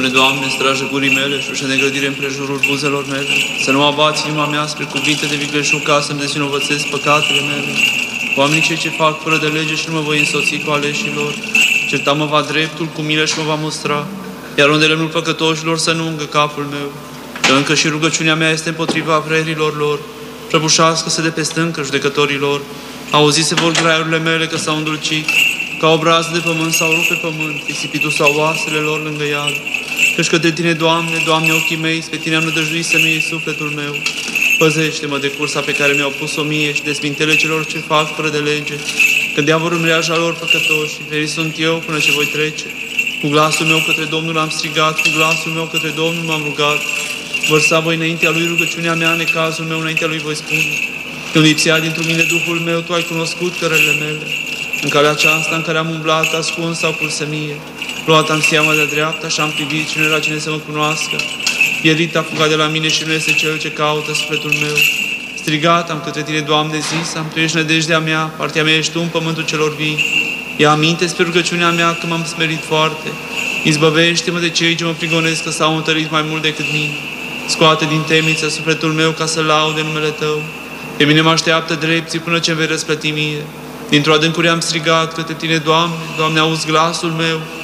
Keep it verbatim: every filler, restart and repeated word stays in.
Pune, Doamne, strajă gurii mele și ușă de grădire împrejurul buzelor mele, să nu abați inima mea spre cuvinte de vicleșug, ca să-mi dezinovățesc păcatele mele. Oamenii cei ce fac fără de lege și nu mă voi însoți cu aleșilor. Certa mă va dreptul cu milă și mă va mustra, iar unde lemnul păcătoșilor să nu ungă capul meu. Că încă și rugăciunea mea este împotriva vrerilor lor, prăbușească-se de pe stâncă judecătorilor. Auzise vor graiurile mele că s-au îndulcit, ca o brază de pământ s-au rupt pe pământ, risipitul sau oasele lor lângă iad. Căci către Tine, Doamne, Doamne, ochii mei, spre Tine am nădăjduit să nu iei sufletul meu. Păzește-mă de cursa pe care mi-au pus-o mie și de smintele celor ce fac fără de lege, că diavolul mreaja lor păcătoși, ferit sunt eu până ce voi trece. Cu glasul meu către Domnul am strigat, cu glasul meu către Domnul m-am rugat. Vărsa voi înaintea Lui rugăciunea mea, necazul meu înaintea Lui voi spune. Când lipsea dintr-un mine Duhul meu, Tu ai cunoscut cărările mele. În calea aceasta în care am umblat, ascuns sau cursă mie, luat am seama de-a dreapta și am privit și nu era cine să mă cunoască. Pierit a fugat de la mine și nu este cel ce caută sufletul meu. Strigat am către Tine, Doamne, zis, am Tu ești nădejdea mea, partea mea ești Tu în pământul celor vii. Ia aminte spre rugăciunea mea că m-am smerit foarte. Izbăvește-mă de cei ce mă prigonesc că s-au întărit mai mult decât mine. Scoate din temniță sufletul meu ca să laude numele Tău. Pe mine mă așteaptă drepții până ce-mi vei răsplăti mie. Dintr-o adâncure am strigat către Tine, Doamne, Doamne, auzi glasul meu.